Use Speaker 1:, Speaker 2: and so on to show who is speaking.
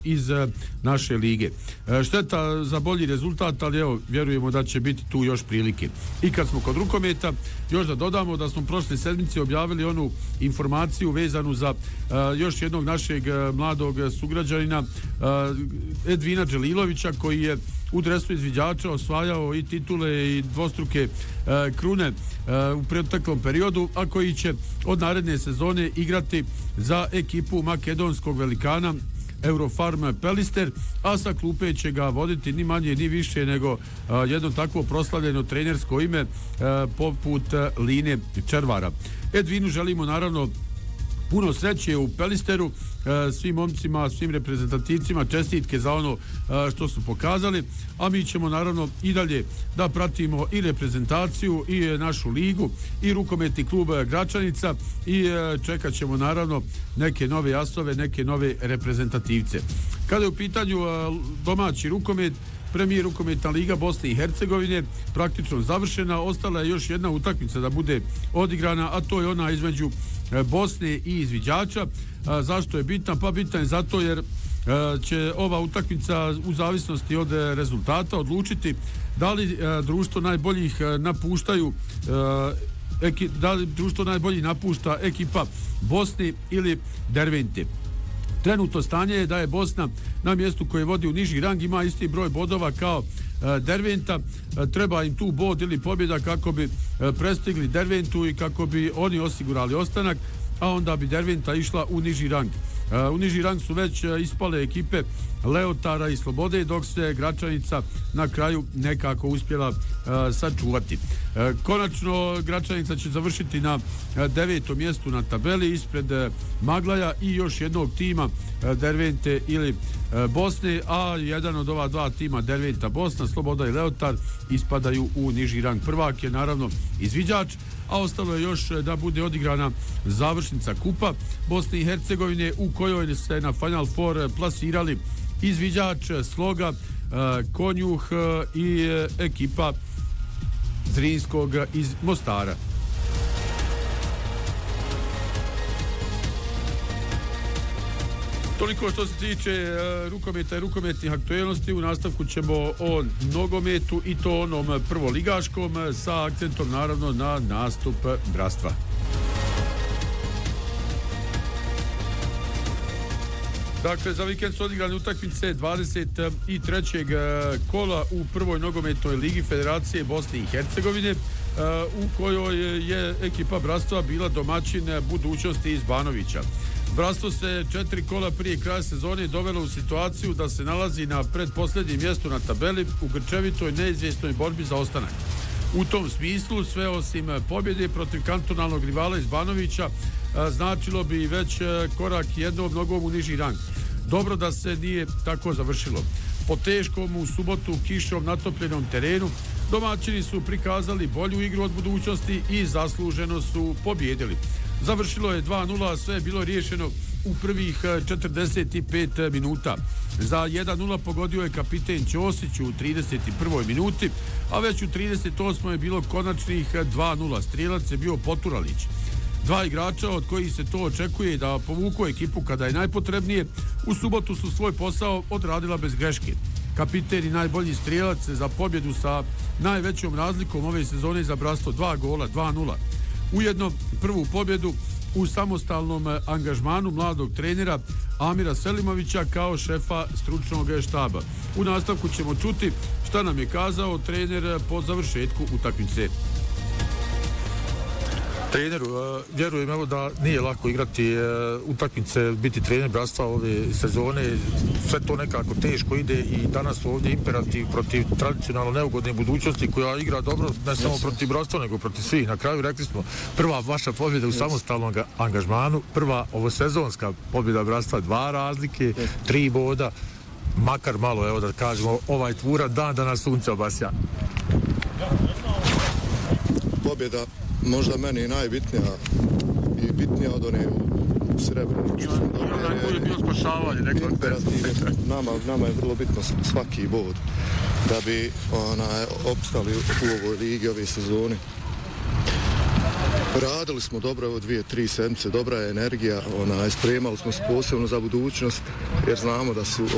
Speaker 1: iz naše lige. Šteta za bolji rezultat, ali evo, vjerujemo da će biti tu još prilike. I kad smo kod rukometa, još da dodamo da smo prošle sedmice objavili onu informaciju vezanu za još jednog našeg mladog sugrađanina Edvina Đelilovića, koji je u dresu izviđača osvajao i titule i dvostruke krune u proteklom periodu, a koji će od naredne sezone igrati za ekipu makedonskog velikana Eurofarm Pelister, a sa klupe će ga voditi ni manje ni više nego jedno takvo proslavljeno trenersko ime poput Line Červara. Edvinu želimo naravno puno sreće u Pelisteru, svim momcima, svim reprezentativcima, čestitke za ono što su pokazali, a mi ćemo naravno i dalje da pratimo i reprezentaciju i našu ligu i rukometni klub Gračanica i čekat ćemo naravno neke nove asove, neke nove reprezentativce. Kada je u pitanju domaći rukomet, Premijer rukometna liga Bosne i Hercegovine praktično završena, ostala je još jedna utakmica da bude odigrana, a to je ona između Bosne i izviđača. Zašto je bitna? Pa bitna je zato jer će ova utakmica u zavisnosti od rezultata odlučiti da li društvo najboljih napuštaju da li društvo najboljih napušta ekipa Bosne ili Dervente. Trenutno stanje je da je Bosna na mjestu koje vodi u niži rang, ima isti broj bodova kao Derventa. Treba im tu bod ili pobjeda kako bi prestigli Derventu i kako bi oni osigurali ostanak, a onda bi Derventa išla u niži rang. U niži rang su već ispale ekipe Leotara i Slobode, dok se Gračanica na kraju nekako uspjela sačuvati. Konačno Gračanica će završiti na 9. mjestu na tabeli ispred Maglaja i još jednog tima Dervente ili Bosne, a jedan od ova dva tima Derventa Bosna, Sloboda i Leotar ispadaju u niži rang. Prvak je naravno izviđač, a ostalo je još da bude odigrana završnica kupa Bosne i Hercegovine, u kojoj se na Final Four plasirali izviđač, Sloga, Konjuh i ekipa Zrinskog iz Mostara. Toliko što se tiče rukometa i rukometnih aktuelnosti. U nastavku ćemo o nogometu, i to onom prvoligaškom, sa akcentom naravno na nastup Bratstva. Dakle, za vikend su odigrane utakmice 23. kola u prvoj nogometnoj ligi Federacije Bosne i Hercegovine, u kojoj je ekipa Bratstva bila domaćin Budućnosti iz Banovića. Bratstvo se 4 kola prije kraja sezone dovelo u situaciju da se nalazi na predposlednjem mjestu na tabeli u grčevitoj neizvjesnoj borbi za ostanak. U tom smislu sve osim pobjede protiv kantonalnog rivala iz Banovića značilo bi već korak jednom nogom u niži rang. Dobro da se nije tako završilo. Po teškom u subotu kišom natopljenom terenu domaćini su prikazali bolju igru od Budućnosti i zasluženo su pobjedili. Završilo je 2-0, sve je bilo riješeno u prvih 45 minuta. Za 1-0 pogodio je kapiten Ćosić u 31. minuti, a već u 38. je bilo konačnih 2-0. Strijelac je bio Poturalić. Dva igrača od kojih se to očekuje da povuku ekipu kada je najpotrebnije, u subotu su svoj posao odradila bez greške. Kapiten i najbolji strijelac za pobjedu sa najvećom razlikom ove sezone za Bratstvo, 2 gola, 2-0. Ujedno prvu pobjedu u samostalnom angažmanu mladog trenera Amira Selimovića kao šefa stručnog štaba. U nastavku ćemo čuti šta nam je kazao trener po završetku utakmice.
Speaker 2: Treneru, vjerujem evo da nije lako igrati utakmice, biti trener Bratstva ove sezone, sve to nekako teško ide i danas ovdje imperativ protiv tradicionalno neugodne Budućnosti koja igra dobro ne samo protiv Bratstva nego protiv svih. Na kraju rekli smo, prva vaša pobjeda u samostalnom angažmanu, prva ovosezonska pobjeda Bratstva, 2 razlike, 3 boda, makar malo, evo da kažemo, ovaj tvura dan da nas sunce obasja.
Speaker 3: Pobjeda možda meni najbitnija i bitnija od one u Srebrenicu.
Speaker 2: Najbolje je bilo spašavanje.
Speaker 3: Nama je vrlo bitno svaki bod da bi opstali u ovoj ligi ove sezone. Radili smo dobro ovo 2-3 sedmice, dobra je energija, spremali smo se posebno za budućnost, jer znamo da su